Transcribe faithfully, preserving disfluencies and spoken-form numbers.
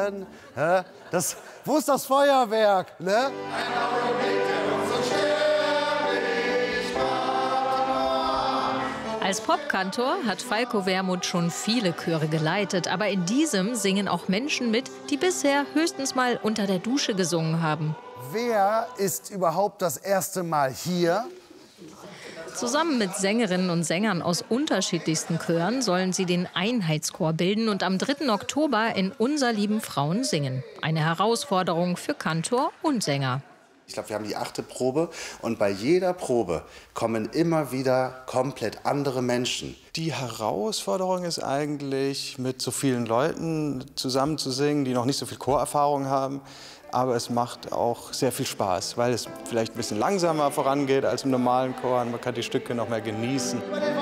Leben. Hä? Das, wo ist das Feuerwerk? Ne? Ein Augenblick, der uns unsterblich macht. Als Popkantor hat Falco Wermuth schon viele Chöre geleitet. Aber in diesem singen auch Menschen mit, die bisher höchstens mal unter der Dusche gesungen haben. Wer ist überhaupt das erste Mal hier? Zusammen mit Sängerinnen und Sängern aus unterschiedlichsten Chören sollen sie den Einheitschor bilden und am dritten Oktober in Unser lieben Frauen singen. Eine Herausforderung für Kantor und Sänger. Ich glaube, wir haben die achte Probe und bei jeder Probe kommen immer wieder komplett andere Menschen. Die Herausforderung ist eigentlich, mit so vielen Leuten zusammen zu singen, die noch nicht so viel Chorerfahrung haben. Aber es macht auch sehr viel Spaß, weil es vielleicht ein bisschen langsamer vorangeht als im normalen Chor. Man kann die Stücke noch mehr genießen.